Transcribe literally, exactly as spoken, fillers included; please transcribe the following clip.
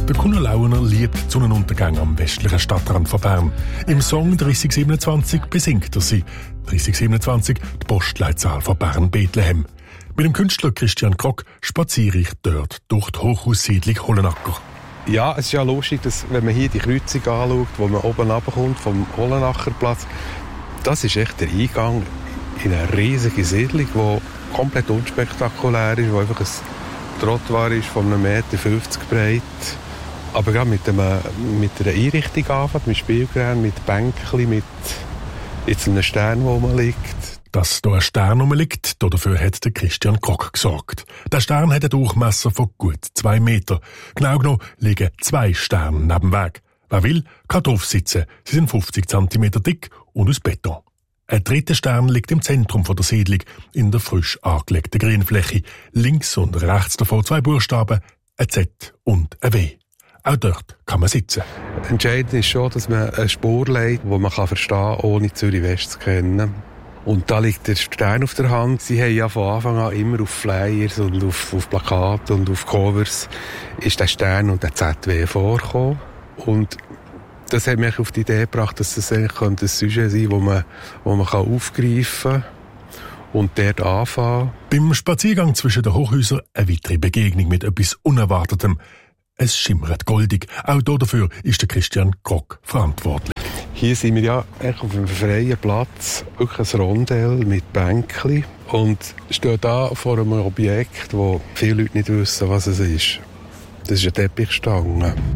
Der Kunerlauener liebt die Sonnenuntergang am westlichen Stadtrand von Bern. Im Song dreißig siebenundzwanzig besingt er sie. dreißig siebenundzwanzig, die Postleitzahl von Bern-Bethlehem. Mit dem Künstler Christian Krock spaziere ich dort durch die Hochhaussiedlung Hollenacker. Ja, es ist ja lustig, dass, wenn man hier die Kreuzung anschaut, wo man oben runterkommt vom Hollenacherplatz, das ist echt der Eingang in eine riesige Siedlung, die komplett unspektakulär ist, wo einfach ein Trottoir ist von einem Meter fünfzig breit. Aber gerade mit, dem, mit einer Einrichtung anfängt, mit Spielgeräten, mit Bänkchen, mit jetzt einem Stern, wo man liegt. Dass hier ein Stern rumliegt, dafür hat der Christian Krock gesorgt. Der Stern hat einen Durchmesser von gut zwei Meter. Genau genommen liegen zwei Sterne neben dem Weg. Wer will, kann drauf sitzen. Sie sind fünfzig Zentimeter dick und aus Beton. Ein dritter Stern liegt im Zentrum der Siedlung, in der frisch angelegten Grünfläche. Links und rechts davon zwei Buchstaben, ein Z und ein W. Auch dort kann man sitzen. Entscheidend ist schon, dass man eine Spur legt, die man verstehen kann, ohne Zürich West zu kennen. Und da liegt der Stern auf der Hand. Sie haben ja von Anfang an immer auf Flyers und auf, auf Plakaten und auf Covers ist der Stern und der Z W vorgekommen. Und das hat mich auf die Idee gebracht, dass das eigentlich ein Sujet sein könnte, das man, wo man aufgreifen kann und dort anfangen. Beim Spaziergang zwischen den Hochhäusern eine weitere Begegnung mit etwas Unerwartetem. Es schimmert goldig. Auch dafür ist der Christian Krock verantwortlich. Hier sind wir ja auf einem freien Platz, wirklich ein Rondell mit Bänkchen und stehen da vor einem Objekt, wo viele Leute nicht wissen, was es ist. Das ist eine Teppichstange.